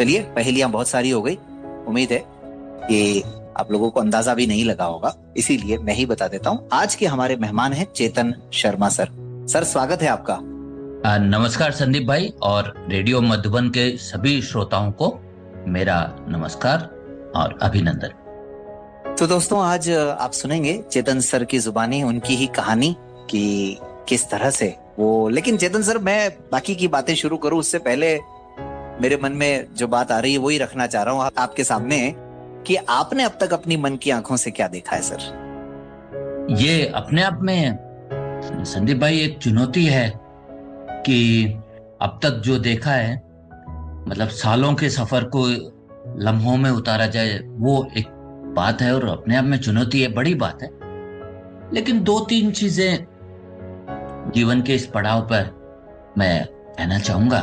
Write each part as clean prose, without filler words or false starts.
चलिए, पहेलियां बहुत सारी हो गई। उम्मीद है कि आप लोगों को अंदाजा भी नहीं लगा होगा, इसीलिए मैं ही बता देता हूँ। आज के हमारे मेहमान हैं चेतन शर्मा सर। सर, स्वागत है आपका। नमस्कार संदीप भाई, और रेडियो मधुबन के सभी श्रोताओं को मेरा नमस्कार और अभिनंदन। तो दोस्तों, आज आप सुनेंगे चेतन सर की जुबानी उनकी ही कहानी कि किस तरह से वो। लेकिन चेतन सर, मैं बाकी की बातें शुरू करूं उससे पहले मेरे मन में जो बात आ रही है वही रखना चाह रहा हूं आपके सामने कि आपने अब तक अपनी मन की आंखों से क्या देखा है सर? ये अपने आप में संदीप भाई एक चुनौती है कि अब तक जो देखा है, मतलब सालों के सफर को लम्हों में उतारा जाए, वो एक बात है और अपने आप में चुनौती है, बड़ी बात है। लेकिन दो तीन चीजें जीवन के इस पड़ाव पर मैं कहना चाहूंगा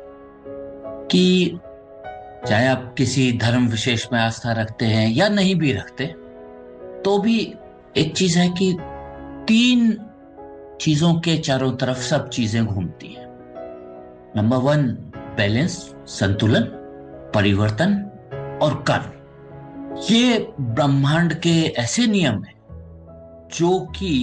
कि चाहे आप किसी धर्म विशेष में आस्था रखते हैं या नहीं भी रखते, तो भी एक चीज है कि तीन चीजों के चारों तरफ सब चीजें घूमती हैं। नंबर 1, बैलेंस, संतुलन, परिवर्तन और कर्म। ये ब्रह्मांड के ऐसे नियम हैं जो कि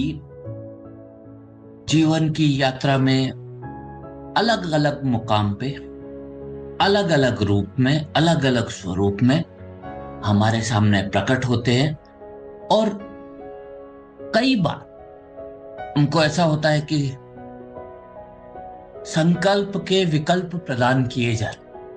जीवन की यात्रा में अलग अलग मुकाम पे, अलग अलग रूप में, अलग अलग स्वरूप में हमारे सामने प्रकट होते हैं। और कई बार उनको ऐसा होता है कि संकल्प के विकल्प प्रदान किए जाए।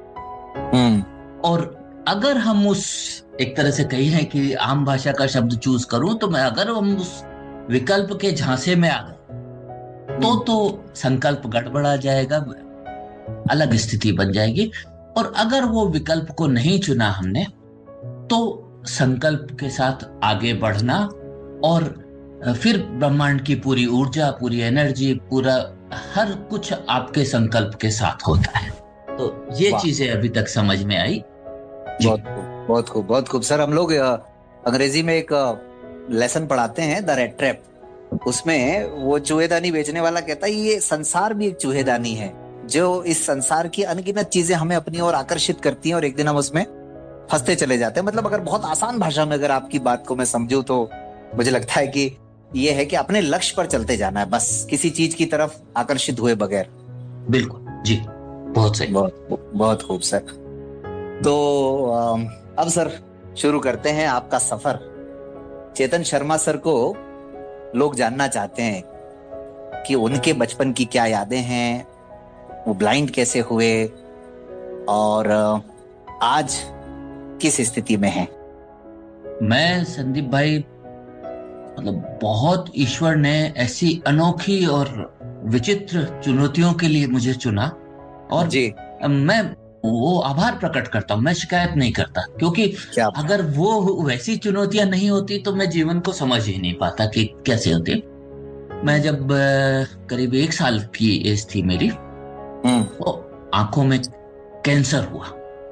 और अगर हम उस, एक तरह से कही कि आम भाषा का शब्द चूज करूं तो मैं, अगर हम उस विकल्प के झांसे में आ गए तो संकल्प गड़बड़ा जाएगा, अलग स्थिति बन जाएगी। और अगर वो विकल्प को नहीं चुना हमने, तो संकल्प के साथ आगे बढ़ना और फिर ब्रह्मांड की पूरी ऊर्जा, पूरी एनर्जी, पूरा हर कुछ आपके संकल्प के साथ होता है। तो ये चीजें अभी तक समझ में आई। बहुत खूब, बहुत खूब, बहुत खूब। सर, हम लोग अंग्रेजी में एक लेसन पढ़ाते हैं, द रेड ट्रैप। उसमें वो चूहेदानी बेचने वाला कहता है ये संसार भी एक चूहेदानी है, जो इस संसार की अनगिनत चीजें हमें अपनी ओर आकर्षित करती हैं और एक दिन हम उसमें फंसते चले जाते हैं। मतलब अगर बहुत आसान भाषा में अगर आपकी बात को मैं समझूं तो मुझे लगता है कि ये है कि अपने लक्ष्य पर चलते जाना है, बस किसी चीज की तरफ आकर्षित हुए बगैर। बिल्कुल जी, बहुत सही। बहुत खूब सर। तो अब सर शुरू करते हैं आपका सफर। चेतन शर्मा सर को लोग जानना चाहते हैं कि उनके बचपन की क्या यादें हैं, वो ब्लाइंड कैसे हुए और आज किस स्थिति में हैं। मैं संदीप भाई, मतलब बहुत ईश्वर ने ऐसी अनोखी और विचित्र चुनौतियों के लिए मुझे चुना, और जी मैं वो आभार प्रकट करता हूँ। मैं शिकायत नहीं करता, क्योंकि अगर वो वैसी चुनौतियां नहीं होती तो मैं जीवन को समझ ही नहीं पाता कि कैसे होती। मैं जब करीब 1 साल की एज थी मेरी, तो आंखों में कैंसर हुआ।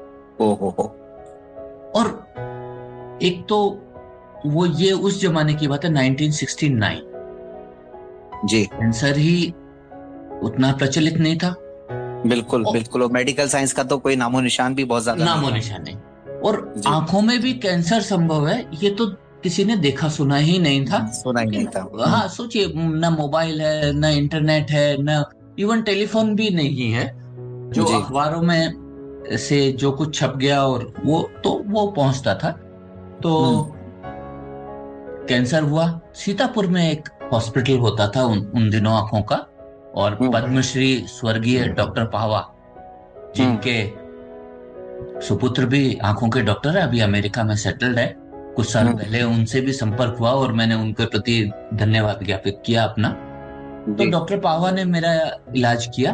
और एक तो वो, ये उस जमाने की बात है, 1969 जी। कैंसर ही उतना प्रचलित नहीं था। बिल्कुल बिल्कुल। और मेडिकल साइंस का तो कोई नामो निशान भी बहुत ज्यादा नामो निशान नहीं। और आंखों में भी कैंसर संभव है, ये तो किसी ने देखा सुना ही नहीं था। हाँ, सोचिए, ना मोबाइल है, ना इंटरनेट है, ना इवन टेलीफोन भी नहीं है। जो अखबारों में से जो कुछ छप गया और वो पहुंचता था। तो कैंसर हुआ। सीतापुर में एक हॉस्पिटल होता था उन दिनों आंखों का, और पद्मश्री स्वर्गीय डॉक्टर पावा, जिनके सुपुत्र भी आंखों के डॉक्टर है, अभी अमेरिका में सेटल्ड है। कुछ साल पहले उनसे भी संपर्क हुआ और मैंने उनके प्रति धन्यवाद ज्ञापित किया अपना। तो डॉक्टर पावा ने मेरा इलाज किया।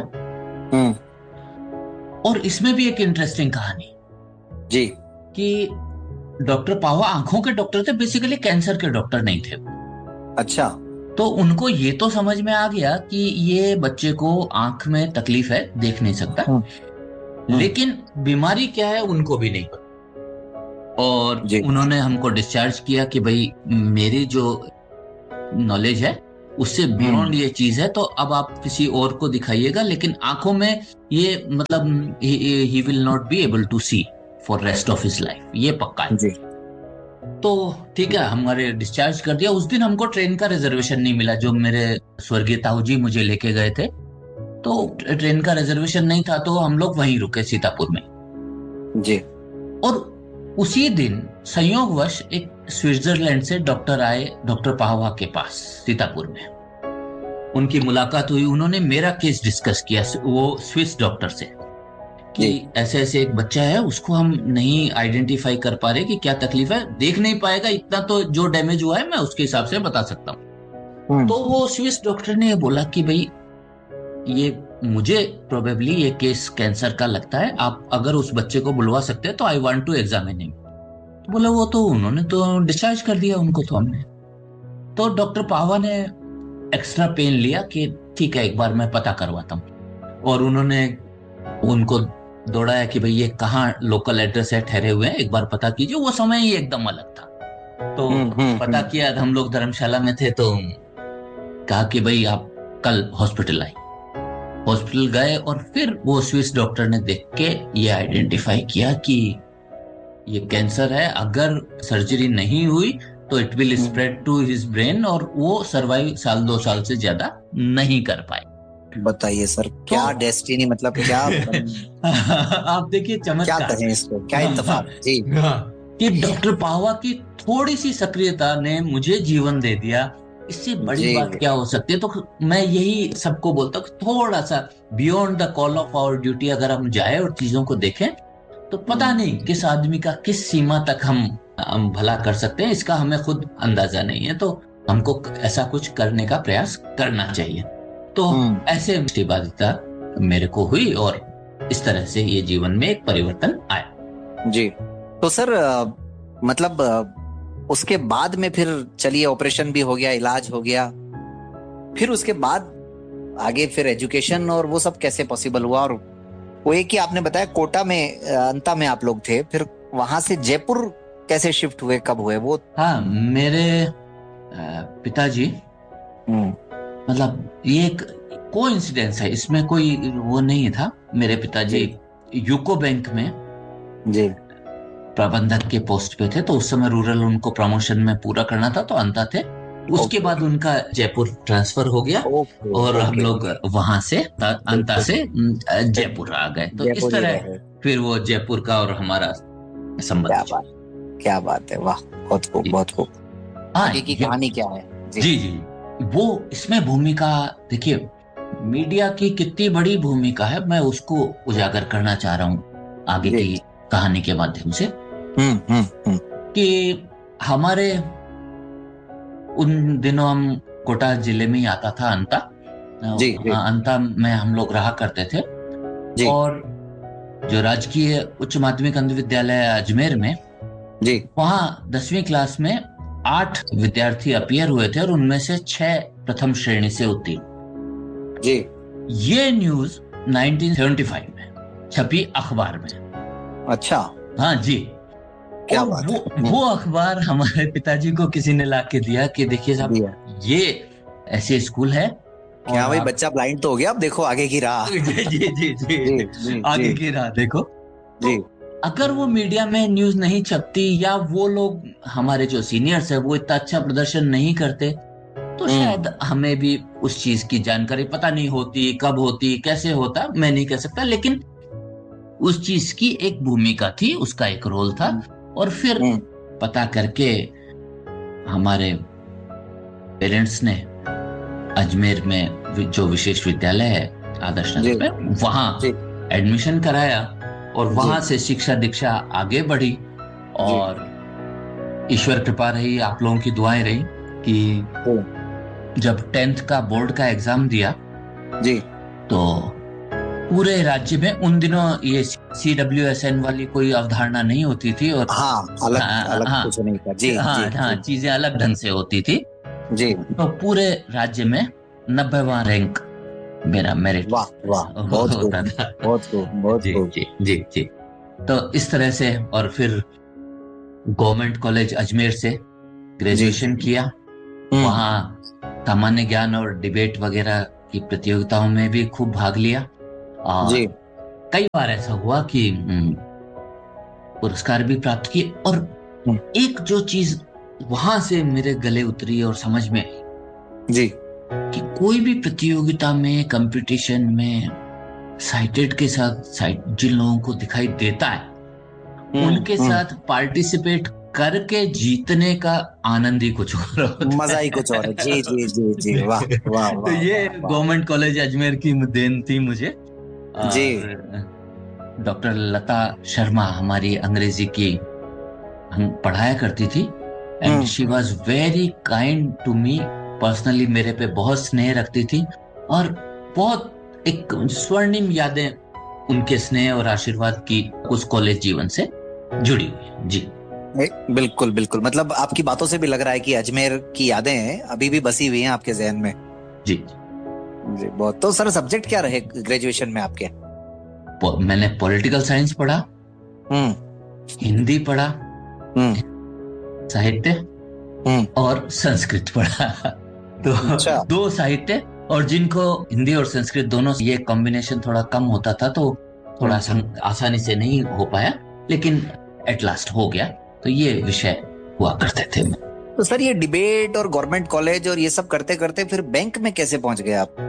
और इसमें भी एक इंटरेस्टिंग कहानी जी, कि डॉक्टर पावा आंखों के डॉक्टर थे, बेसिकली कैंसर के डॉक्टर नहीं थे। अच्छा। तो उनको ये तो समझ में आ गया कि ये बच्चे को आंख में तकलीफ है, देख नहीं सकता, लेकिन बीमारी क्या है उनको भी नहीं पता। और उन्होंने हमको डिस्चार्ज किया कि भाई, मेरी जो नॉलेज है उससे बियॉन्ड ये चीज है, तो अब आप किसी और को दिखाइएगा, लेकिन आंखों में ये मतलब he will not be able to C for rest of his life, ये पक्का है। जी। तो ठीक है, हमारे डिस्चार्ज कर दिया। उस दिन हमको ट्रेन का रिजर्वेशन नहीं मिला, जो मेरे स्वर्गीय ताऊ जी मुझे लेके गए थे, तो ट्रेन का रिजर्वेशन नहीं था, तो हम लोग वहीं रुके सीतापुर में। जी। और उसी दिन संयोगवश एक स्विट्जरलैंड से डॉक्टर आए डॉक्टर पाहवा के पास सीतापुर में। उनकी मुलाकात हुई, उन्होंने मेरा केस डिस्कस किया वो स्विस डॉक्टर से, कि ऐसे ऐसे एक बच्चा है, उसको हम नहीं आइडेंटिफाई कर पा रहे कि क्या तकलीफ है, देख नहीं पाएगा, इतना तो जो डैमेज हुआ है मैं उसके हिसाब से बता सकता हूँ। तो वो स्विस डॉक्टर ने बोला कि भाई ये मुझे प्रोबेबली ये केस कैंसर का लगता है, आप अगर उस बच्चे को बुलवा सकते हैं तो I want to examine him. तो बोला वो तो उन्होंने तो डिस्चार्ज कर दिया उनको, तो हमने तो डॉक्टर पावा ने एक्स्ट्रा पेन लिया कि ठीक है एक बार मैं पता करवाता हूँ, और उन्होंने उनको दौड़ाया कि भाई ये कहाँ लोकल एड्रेस है, ठहरे हुए हैं, एक बार पता कीजिए। वो समय ही एकदम अलग था। तो पता किया, हम लोग धर्मशाला में थे, तो कहा कि भाई आप कल हॉस्पिटल आए। हॉस्पिटल गए और फिर वो स्विस डॉक्टर ने देख के ये आइडेंटिफाई किया कि ये कैंसर है, अगर सर्जरी नहीं हुई तो it will spread to his brain, और वो सर्वाइव 1-2 साल से ज्यादा नहीं कर पाए। बताइए सर, क्या डेस्टिनी, मतलब क्या आप देखिए चमत्कार, क्या कहें इसको, क्या इत्तेफाक जी, कि डॉक्टर पावा की थोड़ी सी सक्रियता ने मुझे जीवन दे दिया। इससे बड़ी बात क्या हो सकती है? तो मैं यही सबको बोलता हूँ, थोड़ा सा beyond the call of our duty अगर हम जाए और चीजों को देखें, तो पता नहीं किस आदमी का किस सीमा तक हम भला कर सकते हैं, इसका हमें खुद अंदाजा नहीं है। तो हमको ऐसा कुछ करने का प्रयास करना चाहिए। तो ऐसे बाध्यता मेरे को हुई, और इस तरह से ये जीवन में एक परिवर्तन आया। जी। तो सर मतलब उसके बाद में फिर चलिए ऑपरेशन भी हो गया, इलाज हो गया, फिर उसके बाद आगे फिर एजुकेशन और वो सब कैसे पॉसिबल हुआ? और वो एक ही आपने बताया कोटा में अंता में आप लोग थे, फिर वहां से जयपुर कैसे शिफ्ट हुए, कब हुए वो? हाँ, मेरे पिताजी, मतलब ये एक कोइंसिडेंस है, इसमें कोई वो नहीं था। मेरे पिताजी यूको बैंक में जी प्रबंधक के पोस्ट पे थे, तो उस समय रूरल उनको प्रमोशन में पूरा करना था, तो अंता थे। उसके बाद उनका जयपुर ट्रांसफर हो गया, और हम लोग वहां से अंता से जयपुर आ गए। तो इस तरह फिर वो जयपुर का और हमारा संबंध। क्या बात है, वाह, बहुत खूब, बहुत खूब। आगे की कहानी क्या है? जी जी, वो इसमें भूमिका देखिए, मीडिया की कितनी बड़ी भूमिका है, मैं उसको उजागर करना चाह रहा हूँ आगे की कहानी के माध्यम से। कि हमारे उन दिनों हम कोटा जिले में ही आता था अंता, अंता में हम लोग रहा करते थे। और जो राजकीय उच्च माध्यमिक अंध विद्यालय अजमेर में, वहां 10वीं क्लास में 8 विद्यार्थी अपीयर हुए थे, और उनमें से 6 प्रथम श्रेणी से उत्तीर्ण। ये न्यूज 1975 में छपी अखबार में। अच्छा, हाँ जी। क्या बात है? वो अखबार हमारे पिताजी को किसी ने ला के दिया कि देखिए साहब, ये ऐसे स्कूल है। क्या भाई, बच्चा ब्लाइंड तो हो गया, अब देखो आगे की राह। जी, आगे की राह देखो। जी, अगर वो मीडिया में न्यूज नहीं छपती, या वो लोग हमारे जो सीनियर्स है वो इतना अच्छा प्रदर्शन नहीं करते, तो शायद हमें भी उस चीज की जानकारी पता नहीं होती, कब होती, कैसे होता, मैं नहीं कह सकता। लेकिन उस चीज की एक भूमिका थी, उसका एक रोल था। और फिर पता करके हमारे पेरेंट्स ने अजमेर में जो विशेष विद्यालय है आदर्श नगर में, वहां एडमिशन कराया, और वहां से शिक्षा दीक्षा आगे बढ़ी। और ईश्वर कृपा रही, आप लोगों की दुआएं रही कि जब 10th का बोर्ड का एग्जाम दिया तो पूरे राज्य में उन दिनों ये CWSN वाली कोई अवधारणा नहीं होती थी, और अलग कुछ नहीं था। चीजें अलग ढंग से होती थी। तो पूरे राज्य में 90वां रैंक मेरा मेरिट होता था। बहुत जी। तो इस तरह से, और फिर गवर्नमेंट कॉलेज अजमेर से ग्रेजुएशन किया। वहाँ सामान्य ज्ञान और डिबेट वगैरह की प्रतियोगिताओं में भी खूब भाग लिया। और जी। कई बार ऐसा हुआ कि पुरस्कार भी प्राप्त किए। और हम्म, एक जो चीज वहां से मेरे गले उतरी और समझ में आई जी। कि कोई भी प्रतियोगिता में, कंपटीशन में साइटेड के साथ साइट जिन लोगों को दिखाई देता है, उनके हम्म। साथ पार्टिसिपेट करके जीतने का आनंद ही कुछ और होता मजा ही कुछ और है। जी जी जी जी, वाह है। वाह तो वाह ये वाह वाह। गवर्नमेंट कॉलेज अजमेर की देन थी मुझे। जी। और डॉक्टर लता शर्मा हमारी अंग्रेजी की हम पढ़ाया करती थी, and hmm. She was very kind to me personally. मेरे पे बहुत स्नेह रखती थी, और बहुत एक स्वर्णिम यादें उनके स्नेह और आशीर्वाद की उस कॉलेज जीवन से जुड़ी हुई है। जी। बिल्कुल बिल्कुल, मतलब आपकी बातों से भी लग रहा है कि अजमेर की यादें हैं अभी भी बसी हुई हैं आपके जहन में। जी। जी बहुत। तो सर सब्जेक्ट क्या रहे ग्रेजुएशन में आपके? मैंने पॉलिटिकल साइंस पढ़ा, हम्म। हिंदी पढ़ा, हम्म। साहित्य हम्म। और संस्कृत पढ़ा। तो अच्छा। दो साहित्य, और जिनको हिंदी और संस्कृत दोनों ये कॉम्बिनेशन थोड़ा कम होता था तो थोड़ा आसानी से नहीं हो पाया, लेकिन एट लास्ट हो गया। तो ये विषय हुआ करते थे। तो सर ये डिबेट और गवर्नमेंट कॉलेज और ये सब करते करते फिर बैंक में कैसे पहुंच गए आप?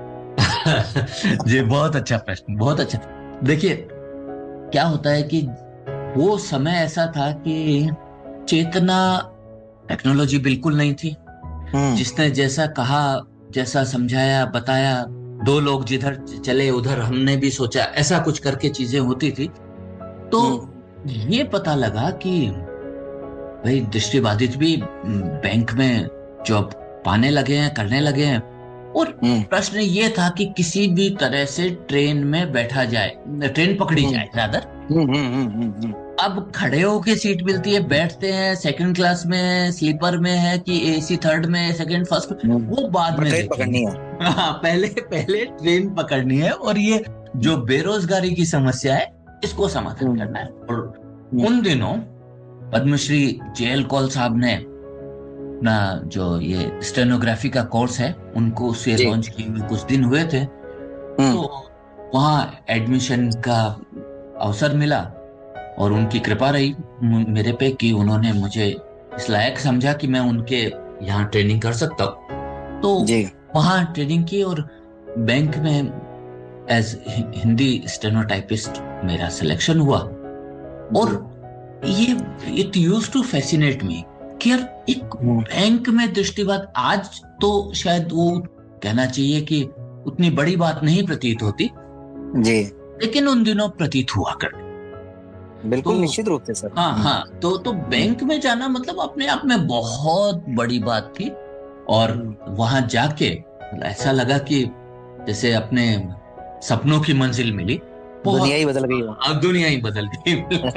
जी, बहुत अच्छा प्रश्न, बहुत अच्छा। देखिए, क्या होता है कि वो समय ऐसा था कि चेतना, टेक्नोलॉजी बिल्कुल नहीं थी। हम्म। जिसने जैसा कहा, जैसा समझाया, बताया, दो लोग जिधर चले उधर हमने भी सोचा, ऐसा कुछ करके चीजें होती थी। तो हम्म। ये पता लगा कि भाई दृष्टिबाधित भी बैंक में जॉब पाने लगे हैं, करने लगे हैं। और हम्म। प्रश्न ये था कि किसी भी तरह से ट्रेन में बैठा जाए, ट्रेन पकड़ी हम्म। जाए रादर। हम्म। हम्म। हम्म। अब खड़े होके सीट मिलती है, बैठते हैं, सेकंड क्लास में है, स्लीपर में है कि एसी थर्ड में, सेकंड फर्स्ट, वो बाद बट में ट्रेन देखेंगे। पकड़नी है। हाँ, पहले पहले ट्रेन पकड़नी है, और ये जो बेरोजगारी की समस्या है इसको समाधान हम्म। करना है। और हम्म। उन दिनों पद्मश्री जेएल कौल साहब ने अपना जो ये स्टेनोग्राफी का कोर्स है उनको उससे जी। लॉन्च किए हुए कुछ दिन हुए थे। हम्म। तो वहाँ एडमिशन का अवसर मिला, और उनकी कृपा रही मेरे पे कि उन्होंने मुझे इस लायक समझा कि मैं उनके यहाँ ट्रेनिंग कर सकता हूँ। तो जी। वहाँ ट्रेनिंग की, और बैंक में एज हिंदी स्टेनोटाइपिस्ट मेरा सिलेक्शन हुआ। और जी। ये इट यूज टू फैसिनेट मी कि यार एक हम्म। बैंक में दृष्टिबात, आज तो शायद वो कहना चाहिए कि उतनी बड़ी बात नहीं प्रतीत होती, जी लेकिन उन दिनों प्रतीत हुआ कर। तो बिल्कुल निश्चित रूप से सर। हाँ हाँ, तो हम्म। बैंक में जाना मतलब अपने आप में बहुत बड़ी बात थी। और हम्म। वहां जाके ऐसा लगा कि जैसे अपने सपनों की मंजिल मिली। दुनिया बहुत, ही बदल गई हो। अब दुनिया ही बदल गई।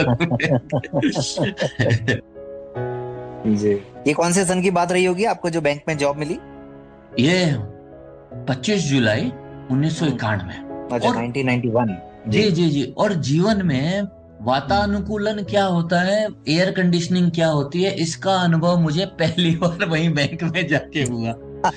जी। ये कौन से सन की बात रही होगी आपको जो बैंक में जॉब मिली? ये 25 जुलाई 1991। अच्छा, और 1991। जी। जी जी जी, और जीवन में वातानुकूलन क्या होता है, एयर कंडीशनिंग क्या होती है, इसका अनुभव मुझे पहली बार वहीं बैंक में जाके हुआ।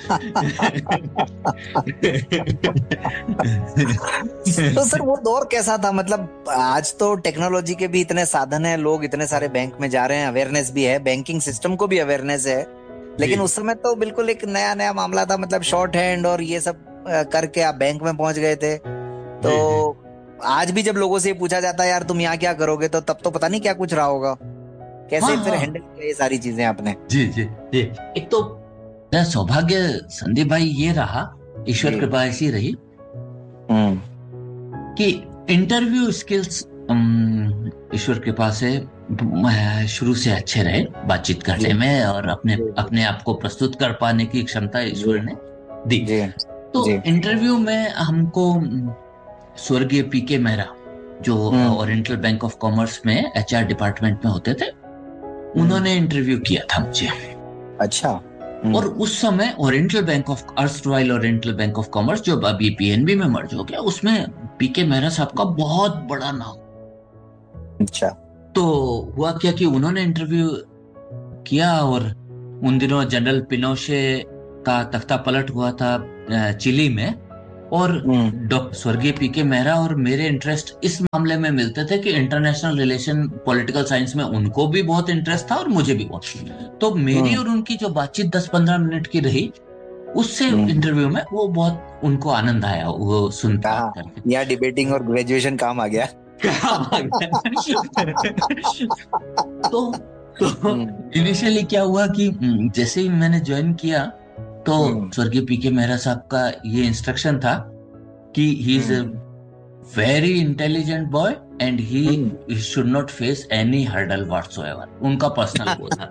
तो सर वो दौर कैसा था? मतलब आज तो टेक्नोलॉजी के भी इतने साधन हैं, लोग इतने सारे बैंक में जा रहे हैं, अवेयरनेस भी है, बैंकिंग सिस्टम को भी अवेयरनेस है। लेकिन जी उस समय तो बिल्कुल एक नया नया मामला था, मतलब शॉर्ट हैंड और ये सब करके आप बैंक में पहुंच गए थे। तो जी जी आज भी जब लोगों से ये पूछा जाता है यार तुम यहाँ क्या करोगे, तो तब तो पता नहीं क्या कुछ रहा होगा। हाँ कैसे फिर हाँ, हैंडल किया ये सारी चीजें आपने? जी जी जी। एक तो मेरा सौभाग्य संदीप भाई ये रहा, ईश्वर जी। कृपा ऐसी रही हम्म। कि इंटरव्यू स्किल्स ईश्वर कृपा से शुरू से अच्छे रहे बातचीत जी करने में, और अपने जी अपने आप को प्रस्तुत कर पाने की क्षमता जी ईश्वर ने दी। जी तो जी। इंटरव्यू में हमको स्वर्गीय पीके मेहरा, जो हम्म। ओरिएंटल बैंक ऑफ कॉमर्स में एचआर डिपार्टमेंट में होते थे, उन्होंने इंटरव्यू किया था मुझे। अच्छा। और उस समय oriental bank of erstwhile oriental bank of commerce, जो अभी पीएनबी में मर्ज हो गया, उसमें पीके मेहरा साहब का बहुत बड़ा नाम। अच्छा। तो हुआ क्या कि उन्होंने इंटरव्यू किया, और उन दिनों जनरल पिनोशे तख्ता पलट हुआ था चिली में, और डॉक्टर स्वर्गीय पीके मेहरा और मेरे इंटरेस्ट इस मामले में मिलते थे कि इंटरनेशनल रिलेशन पॉलिटिकल साइंस में उनको भी बहुत इंटरेस्ट था और मुझे भी बहुत। तो मेरी और उनकी जो बातचीत 10-15 मिनट की रही, उससे इंटरव्यू में वो बहुत उनको आनंद आया वो सुनता करके। या डिबेटिंग और ग्रेजुएशन काम आ गया। तो इनिशियली क्या हुआ कि जैसे ही मैंने ज्वाइन किया तो स्वर्गीय पीके मेहरा साहब का ये इंस्ट्रक्शन था कि he is a very intelligent boy and he should not face any hurdle whatsoever, उनका पर्सनल गोल था।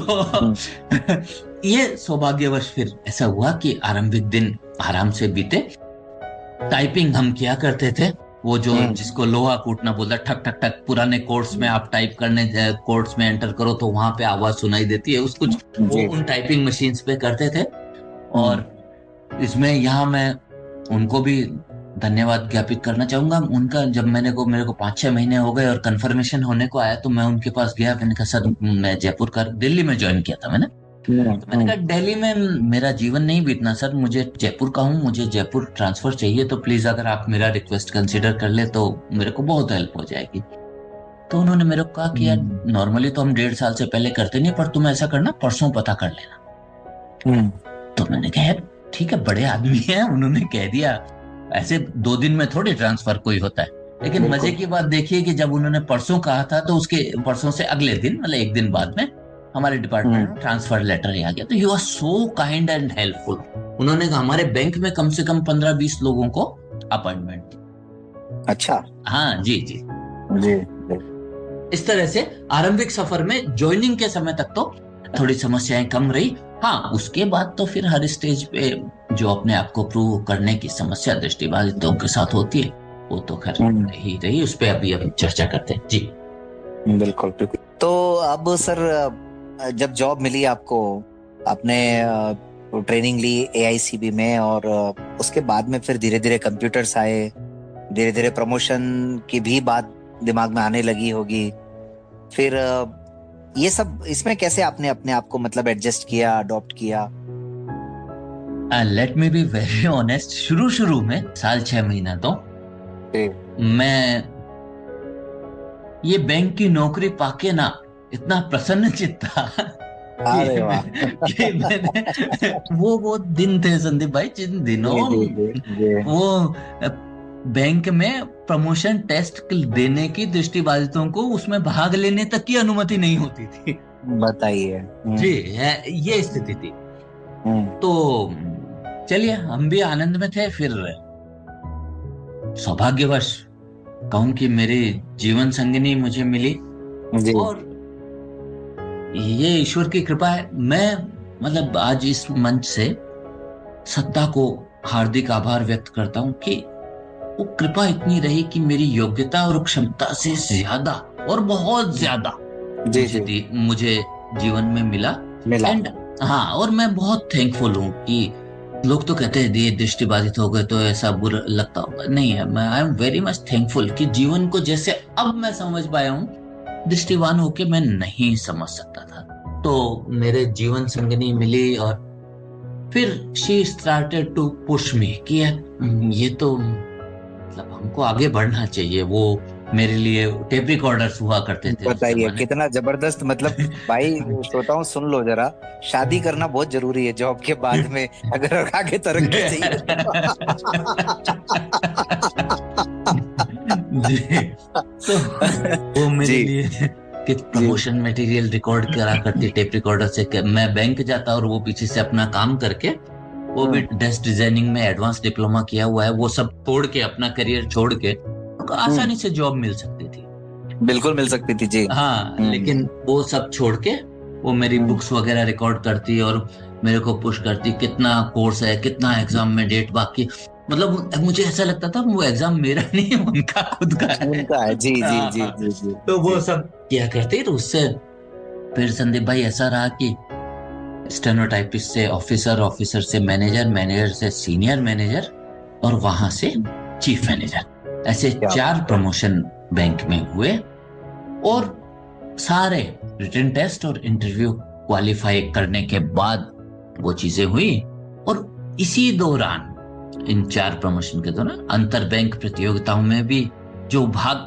तो ये सौभाग्यवश फिर ऐसा हुआ कि आरंभिक दिन आराम से बीते। टाइपिंग हम किया करते थे, वो जो जिसको लोहा कूटना बोलता, ठक ठक ठक, पुराने कोड्स में आप टाइप करने कोड्स में एंटर करो तो वहां पे आवाज सुनाई देती है, उसको वो उन टाइपिंग मशीन्स पे करते थे। और इसमें यहाँ मैं उनको भी धन्यवाद ज्ञापित करना चाहूंगा। उनका जब मेरे को 5-6 महीने हो गए और कंफर्मेशन होने को आया तो मैं उनके पास गया। मैंने कहा सर मैं जयपुर का, दिल्ली में ज्वाइन किया था मैंने, तो मैंने कहा दिल्ली में मेरा जीवन नहीं बीतना सर, मुझे जयपुर का हूँ, मुझे जयपुर ट्रांसफर चाहिए, तो प्लीज अगर आप मेरा रिक्वेस्ट कंसिडर कर ले तो मेरे को बहुत हेल्प हो जाएगी। तो उन्होंने मेरे को कहा कि यार नॉर्मली तो हम 1.5 साल से पहले करते नहीं, पर तुम ऐसा करना परसों पता कर लेना। तो मैंने कहा यार ठीक है, बड़े आदमी हैं, उन्होंने कह दिया, ऐसे 2 दिन में थोड़ी ट्रांसफर कोई होता है। लेकिन मजे की बात देखिए कि जब उन्होंने परसों कहा था तो उसके परसों से अगले दिन, मतलब 1 दिन बाद में हमारे डिपार्टमेंट में ट्रांसफर लेटर आ गया। तो he was so kind and helpful. उन्होंने हमारे बैंक में कम से कम 15-20 लोगों को अपॉइंटमेंट। अच्छा, हाँ जी जी जी। इस तरह से आरंभिक सफर में ज्वाइनिंग के समय तक तो थोड़ी समस्याएं कम रही। हाँ, उसके बाद तो फिर हर स्टेज पे जो अपने आप को प्रूव करने की समस्या दृष्टिबाधितों के साथ होती है, वो तो खैर ही रही, उस पर अभी चर्चा करते हैं। जी बिल्कुल बिल्कुल। तो अब सर जब जॉब मिली आपको, आपने ट्रेनिंग ली AICB में, और उसके बाद में फिर धीरे धीरे कंप्यूटर्स आए, धीरे धीरे प्रमोशन की भी बात दिमाग में आने लगी होगी। फिर ये सब इसमें कैसे आपने अपने आप को मतलब एडजस्ट किया, अडॉप्ट किया? Let me be very honest, शुरू में 6 महीना तो मैं ये बैंक की नौकरी पाके ना इतना प्रसन्नचित्त था कि मैंने वो दिन थे संदीप भाई, जिन दिनों वो बैंक में प्रमोशन टेस्ट देने की दृष्टिबाधितों को उसमें भाग लेने तक की अनुमति नहीं होती थी। बताइए जी, ये स्थिति थी। तो चलिए हम भी आनंद में थे। फिर सौभाग्यवश कहूं कि मेरी जीवन संगिनी मुझे मिली जी। और ये ईश्वर की कृपा है। मैं मतलब आज इस मंच से सत्ता को हार्दिक आभार व्यक्त करता हूं कि वो कृपा इतनी रही कि मेरी योग्यता और क्षमता से ज्यादा और बहुत ज्यादा मुझे जीवन में मिला। एंड हाँ, और मैं बहुत थैंकफुल हूँ कि लोग तो कहते हैं ये दृष्टिबाधित हो गए तो ऐसा बुरा लगता होगा, नहीं है। मैं I am very much thankful कि जीवन को जैसे अब मैं समझ पाया हूँ, दृष्टिवान होके मैं नहीं समझ सकता था। तो मेरे जीवन संगिनी मिली और फिर she started to push me कि ये तो मतलब हमको आगे बढ़ना चाहिए। वो मेरे लिए टेप रिकॉर्डर्स हुआ करते थे। बताइए कितना जबरदस्त। मतलब भाई श्रोताओं सुन लो जरा, शादी करना बहुत जरूरी है जॉब के बाद में, अगर आगे तरक्की चाहिए। तो वो मेरे लिए कि प्रमोशन मटेरियल रिकॉर्ड करा करती टेप रिकॉर्डर से। मैं बैंक जाता और वो पीछे से अपना काम करके, वो भी डेस्क डिजाइनिंग में एडवांस डिप्लोमा किया हुआ है, वो सब छोड़ के, अपना करियर छोड़ के, तो आसानी से जॉब मिल सकती थी। बिल्कुल मिल सकती थी जी। हाँ, लेकिन वो सब छोड़ के वो मेरी बुक्स वगैरह रिकॉर्ड करती और मेरे को पुश करती, कितना कोर्स है, कितना एग्जाम में डेट बाकी। मतलब मुझे ऐसा लगता था वो एग्जाम मेरा नहीं, उनका खुद का है। उनका है जी जी जी जी जी। तो वो सब किया करते। तो उससे फिर संदीप भाई ऐसा रहा कि स्टेनोटाइपिस्ट से ऑफिसर, ऑफिसर से मैनेजर, मैनेजर से सीनियर मैनेजर और वहां से चीफ मैनेजर, ऐसे 4 प्रमोशन बैंक में हुए। और सारे रिटन टेस्ट और इंटरव्यू क्वालिफाई करने के बाद वो चीजें हुई और इसी दौरान, इन 4 प्रमोशन के दौरान, अंतर बैंक प्रतियोगिताओं में भी जो भाग